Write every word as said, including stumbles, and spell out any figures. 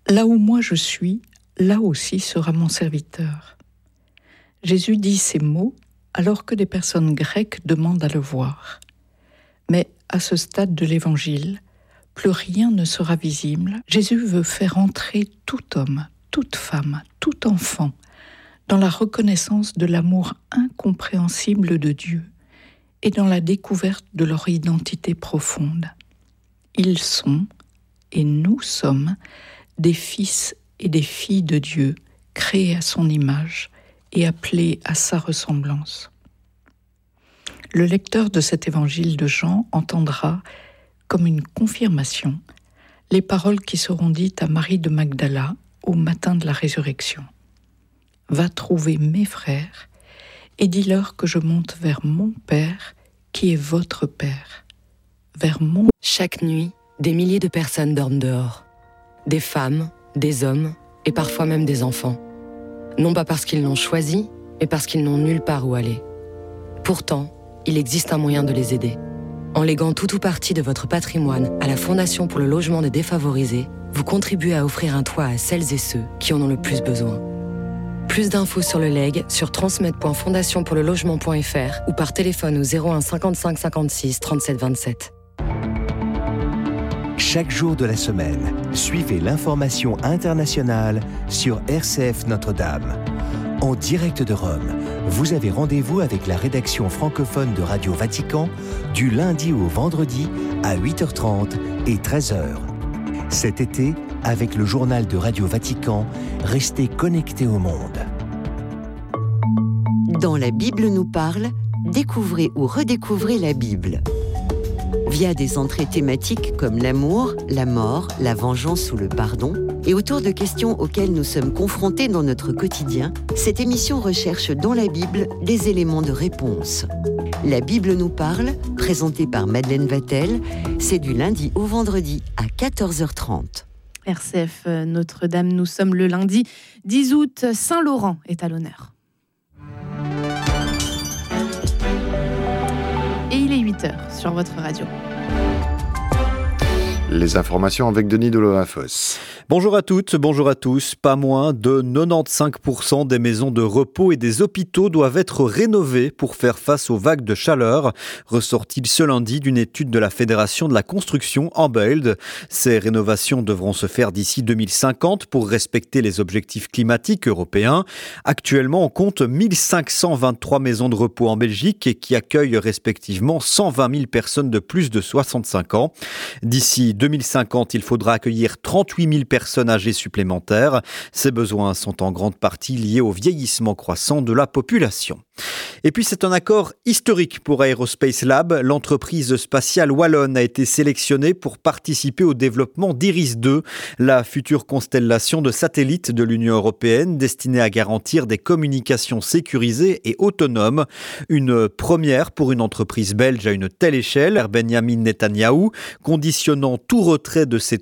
Là où moi je suis, là aussi sera mon serviteur. Jésus dit ces mots alors que des personnes grecques demandent à le voir. Mais à ce stade de l'Évangile, plus rien ne sera visible. Jésus veut faire entrer tout homme, toute femme, tout enfant dans la reconnaissance de l'amour incompréhensible de Dieu et dans la découverte de leur identité profonde. Ils sont, et nous sommes, des fils et des filles de Dieu, créés à son image et appelés à sa ressemblance. Le lecteur de cet évangile de Jean entendra, comme une confirmation, les paroles qui seront dites à Marie de Magdala au matin de la résurrection. « Va trouver mes frères et dis-leur que je monte vers mon Père qui est votre Père, vers mon... » Chaque nuit, des milliers de personnes dorment dehors. Des femmes, des hommes et parfois même des enfants. Non pas parce qu'ils l'ont choisi, mais parce qu'ils n'ont nulle part où aller. Pourtant, il existe un moyen de les aider. En léguant tout ou partie de votre patrimoine à la Fondation pour le logement des défavorisés, vous contribuez à offrir un toit à celles et ceux qui en ont le plus besoin. Plus d'infos sur le legs sur transmed point fondation pour le logement point f r ou par téléphone au zéro un cinquante-cinq cinquante-six trente-sept vingt-sept. Chaque jour de la semaine, suivez l'information internationale sur R C F Notre-Dame. En direct de Rome, vous avez rendez-vous avec la rédaction francophone de Radio Vatican du lundi au vendredi à huit heures trente et treize heures. Cet été, avec le journal de Radio Vatican, restez connectés au monde. Dans La Bible nous parle, découvrez ou redécouvrez la Bible. Via des entrées thématiques comme l'amour, la mort, la vengeance ou le pardon, et autour de questions auxquelles nous sommes confrontés dans notre quotidien, cette émission recherche dans la Bible des éléments de réponse. La Bible nous parle, présentée par Madeleine Vatel, c'est du lundi au vendredi à quatorze heures trente. R C F Notre-Dame, nous sommes le lundi dix août, Saint-Laurent est à l'honneur. Et il est huit heures sur votre radio. Les informations avec Denis Deloafos. Bonjour à toutes, bonjour à tous. Pas moins de quatre-vingt-quinze pour cent des maisons de repos et des hôpitaux doivent être rénovées pour faire face aux vagues de chaleur, ressort-il ce lundi d'une étude de la Fédération de la construction Ambeuld. Ces rénovations devront se faire d'ici deux mille cinquante pour respecter les objectifs climatiques européens. Actuellement, on compte mille cinq cent vingt-trois maisons de repos en Belgique et qui accueillent respectivement cent vingt mille personnes de plus de soixante-cinq ans. D'ici deux mille cinquante, il faudra accueillir trente-huit mille personnes âgées supplémentaires. Ces besoins sont en grande partie liés au vieillissement croissant de la population. Et puis c'est un accord historique pour Aerospace Lab. L'entreprise spatiale wallonne a été sélectionnée pour participer au développement d'Iris deux, la future constellation de satellites de l'Union européenne destinée à garantir des communications sécurisées et autonomes. Une première pour une entreprise belge à une telle échelle, Benjamin Netanyahou, conditionnant tout retrait de ses